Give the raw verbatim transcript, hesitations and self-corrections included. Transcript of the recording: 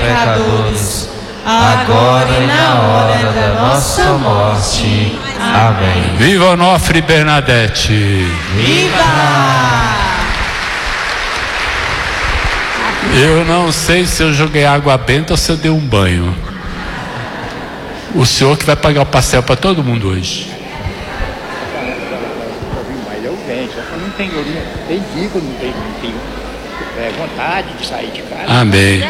pecadores, agora e na hora da nossa morte. Amém. Viva Onofre e Bernadette! Viva! Eu não sei se eu joguei água benta ou se eu dei um banho. O senhor que vai pagar o pastel para todo mundo hoje. Mas eu venho, só que eu não tenho, eu não tenho dica, não tenho, não tenho é, vontade de sair de casa. Amém.